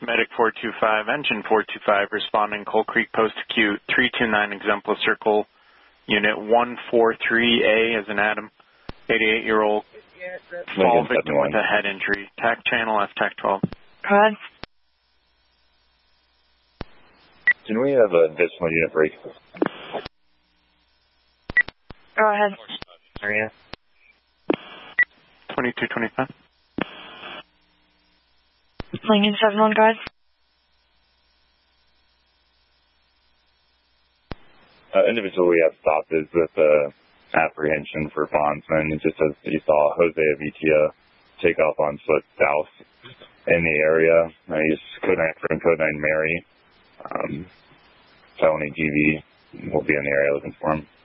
Medic 425, Engine 425, responding Coal Creek Post Acute, 329 Exempla Circle, Unit 143A as in Adam, 88-year-old fall victim with a head injury. TAC channel F-TAC 12. Go ahead. Can we have an additional unit break? Go ahead. Area. 2225. Lincoln 71, go ahead. Individual we have stopped is with apprehension for bondsman. It just says he saw Jose Avitia take off on foot south in the area. He's code 9 from code 9 Mary. Felony GV will be in the area looking for him.